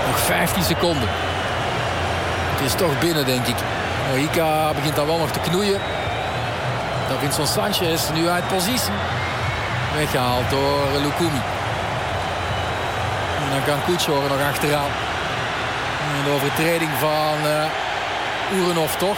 Nog 15 seconden. Het is toch binnen, denk ik. Mojica begint dan wel nog te knoeien. Davinson Sanchez nu uit positie. Weggehaald door Lukumi. En dan kan Kučor er nog achteraan. En de overtreding van Urenov toch.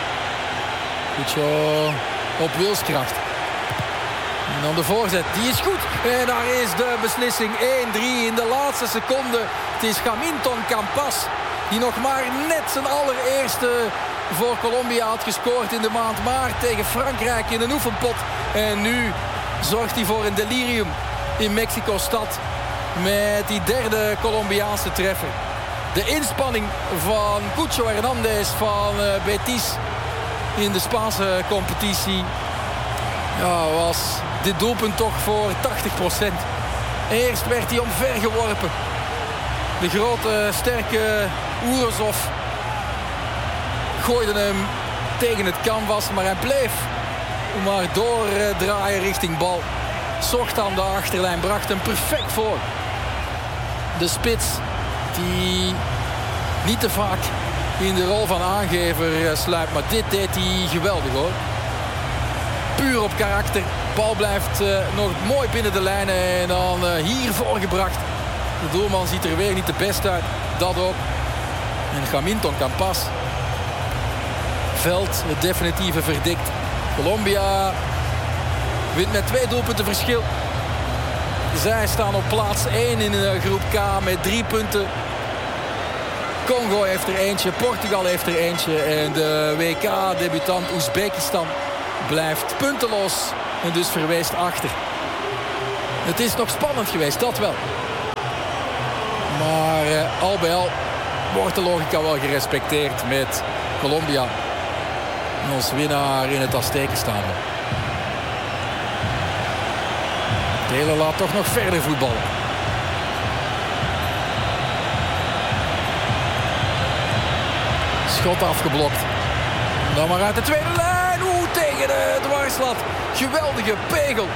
Kučor op wilskracht. En dan de voorzet, die is goed. En daar is de beslissing 1-3 in de laatste seconde. Het is Hamilton Campas die nog maar net zijn allereerste voor Colombia had gescoord in de maand maart tegen Frankrijk in een oefenpot. En nu zorgt hij voor een delirium in Mexico-stad met die derde Colombiaanse treffer. De inspanning van Cucho Hernandez van Betis in de Spaanse competitie was dit doelpunt toch voor 80%. Eerst werd hij omvergeworpen. De grote, sterke Oerozov gooide hem tegen het canvas, maar hij bleef maar doordraaien richting bal. Zocht aan de achterlijn, bracht hem perfect voor. De spits die niet te vaak in de rol van aangever sluipt, maar dit deed hij geweldig hoor. Puur op karakter. Bal blijft nog mooi binnen de lijnen en dan hier voorgebracht. De doelman ziet er weer niet de best uit. Dat ook. En Hamilton Campas. Veld het definitieve verdikt. Colombia wint met 2 doelpunten verschil. Zij staan op plaats 1 in groep K met 3 punten. Congo heeft er eentje, Portugal heeft er eentje. En de WK-debutant Oezbekistan blijft puntenloos en dus verweest achter. Het is nog spannend geweest, dat wel. Maar al bij al wordt de logica wel gerespecteerd met Colombia als winnaar in het Aztekenstadion. Taylor laat toch nog verder voetballen. Schot afgeblokt. Dan maar uit de tweede lijn. Tegen de dwarslat. Geweldige pegel.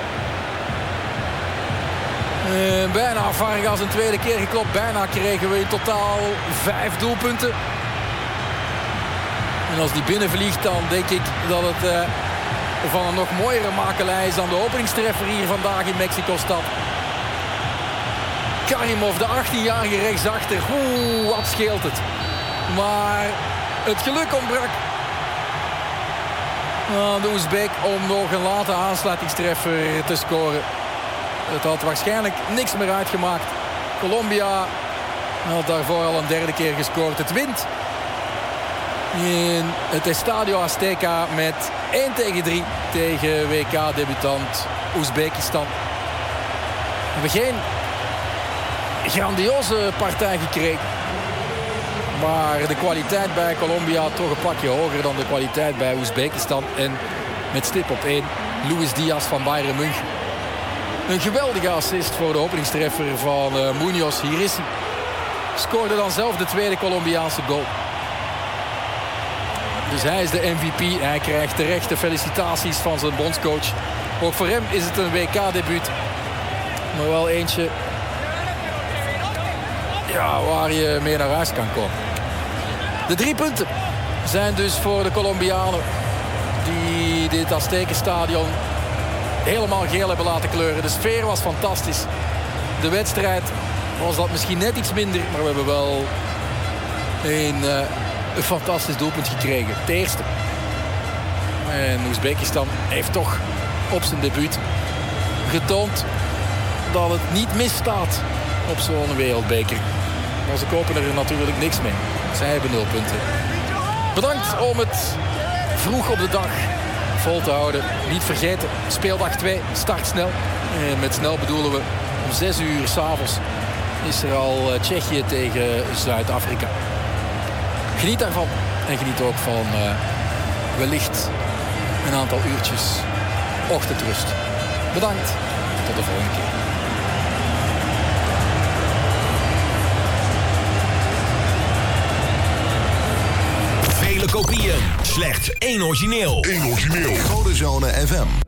Bijna Vargas een tweede keer geklopt. Bijna kregen we in totaal 5 doelpunten. En als die binnenvliegt, dan denk ik dat het van een nog mooiere makelij is dan de openingstreffer hier vandaag in Mexico-stad. Karimov, de 18-jarige rechtsachter. Wat scheelt het. Maar het geluk ontbrak aan de Oezbeek om nog een late aansluitingstreffer te scoren. Het had waarschijnlijk niks meer uitgemaakt. Colombia had daarvoor al een derde keer gescoord. Het wint in het Estadio Azteca met 1-3 tegen WK-debutant Oezbekistan. We hebben geen grandioze partij gekregen. Maar de kwaliteit bij Colombia toch een pakje hoger dan de kwaliteit bij Oezbekistan. En met stip op 1, Luis Diaz van Bayern München. Een geweldige assist voor de openingstreffer van Munoz. Hier is hij. Scoorde dan zelf de tweede Colombiaanse goal. Dus hij is de MVP. Hij krijgt terecht de felicitaties van zijn bondscoach. Ook voor hem is het een WK-debuut. Maar wel eentje waar je mee naar huis kan komen. De 3 punten zijn dus voor de Colombianen die dit Aztekenstadion helemaal geel hebben laten kleuren. De sfeer was fantastisch. De wedstrijd was dat misschien net iets minder, maar we hebben wel een fantastisch doelpunt gekregen. Het eerste. En Oezbekistan heeft toch op zijn debuut getoond dat het niet misstaat op zo'n wereldbeker. Maar ze kopen er natuurlijk niks mee. Zij hebben 0 punten. Bedankt om het vroeg op de dag vol te houden. Niet vergeten, speeldag 2 start snel. En met snel bedoelen we om 6 uur 's avonds is er al Tsjechië tegen Zuid-Afrika. Geniet daarvan. En geniet ook van wellicht een aantal uurtjes ochtendrust. Bedankt. Tot de volgende keer. Vele kopieën. Slechts 1 origineel. Codezone FM.